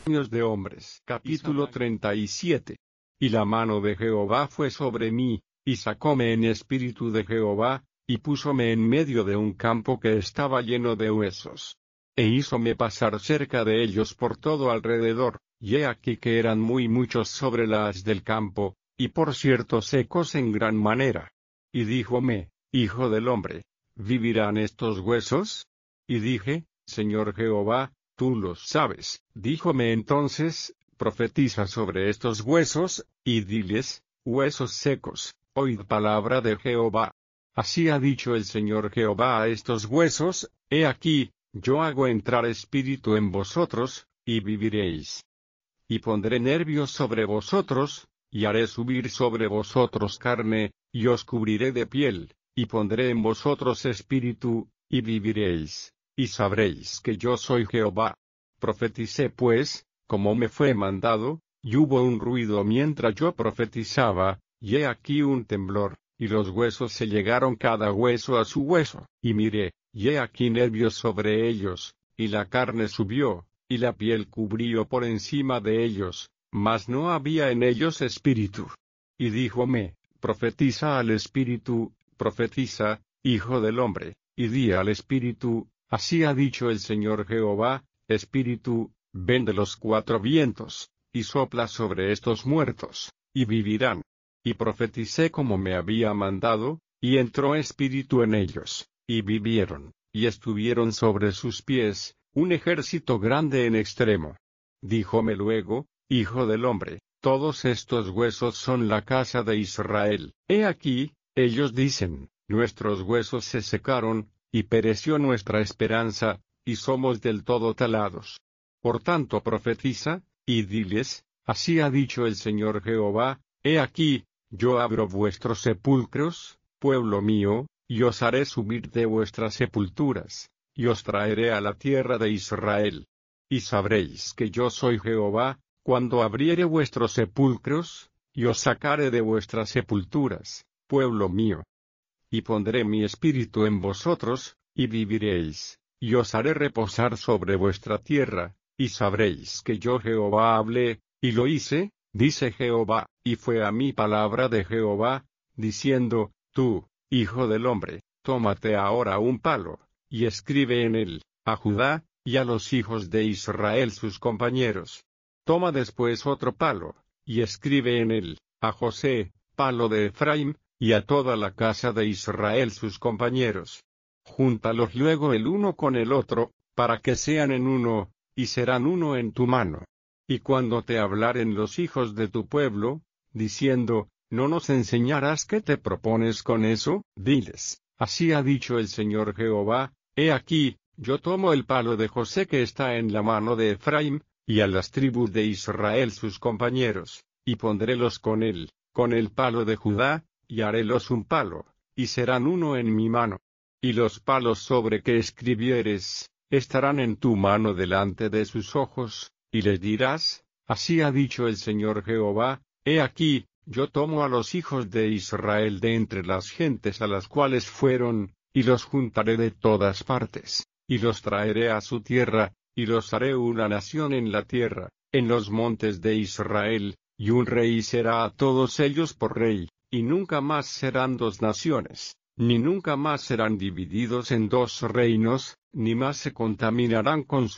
Años de hombres. Capítulo 37. Y la mano de Jehová fue sobre mí, y sacóme en espíritu de Jehová, y púsome en medio de un campo que estaba lleno de huesos. E hízome pasar cerca de ellos por todo alrededor, y he aquí que eran muy muchos sobre la haz del campo, y por cierto secos en gran manera. Y díjome, Hijo del hombre, ¿vivirán estos huesos? Y dije, Señor Jehová, tú los sabes. Díjome entonces, profetiza sobre estos huesos, y diles, huesos secos, oíd palabra de Jehová. Así ha dicho el Señor Jehová a estos huesos, he aquí, yo hago entrar espíritu en vosotros, y viviréis. Y pondré nervios sobre vosotros, y haré subir sobre vosotros carne, y os cubriré de piel, y pondré en vosotros espíritu, y viviréis, y sabréis que yo soy Jehová. Profeticé pues, como me fue mandado, y hubo un ruido mientras yo profetizaba, y he aquí un temblor, y los huesos se llegaron cada hueso a su hueso, y miré, y he aquí nervios sobre ellos, y la carne subió, y la piel cubrió por encima de ellos, mas no había en ellos espíritu. Y díjome, profetiza al espíritu, profetiza, hijo del hombre, y di al espíritu, así ha dicho el Señor Jehová, espíritu, ven de los cuatro vientos, y sopla sobre estos muertos, y vivirán. Y profeticé como me había mandado, y entró espíritu en ellos, y vivieron, y estuvieron sobre sus pies, un ejército grande en extremo. Díjome luego, Hijo del hombre, todos estos huesos son la casa de Israel. He aquí, ellos dicen, nuestros huesos se secaron, y pereció nuestra esperanza, y somos del todo talados. Por tanto profetiza, y diles, así ha dicho el Señor Jehová, he aquí, yo abro vuestros sepulcros, pueblo mío, y os haré subir de vuestras sepulturas, y os traeré a la tierra de Israel. Y sabréis que yo soy Jehová, cuando abriere vuestros sepulcros, y os sacaré de vuestras sepulturas, pueblo mío. Y pondré mi espíritu en vosotros, y viviréis, y os haré reposar sobre vuestra tierra, y sabréis que yo Jehová hablé, y lo hice, dice Jehová, y fue a mí palabra de Jehová, diciendo, tú, hijo del hombre, tómate ahora un palo, y escribe en él, a Judá, y a los hijos de Israel sus compañeros. Toma después otro palo, y escribe en él, a José, palo de Efraín, y a toda la casa de Israel sus compañeros. Júntalos luego el uno con el otro, para que sean en uno, y serán uno en tu mano. Y cuando te hablaren los hijos de tu pueblo, diciendo, ¿no nos enseñarás qué te propones con eso? Diles, así ha dicho el Señor Jehová, he aquí, yo tomo el palo de José que está en la mano de Efraín, y a las tribus de Israel sus compañeros, y pondrélos con él, con el palo de Judá, y harélos un palo, y serán uno en mi mano. Y los palos sobre que escribieres, estarán en tu mano delante de sus ojos, y les dirás, así ha dicho el Señor Jehová, he aquí, yo tomo a los hijos de Israel de entre las gentes a las cuales fueron, y los juntaré de todas partes, y los traeré a su tierra, y los haré una nación en la tierra, en los montes de Israel, y un rey será a todos ellos por rey, y nunca más serán dos naciones, ni nunca más serán divididos en dos reinos, ni más se contaminarán con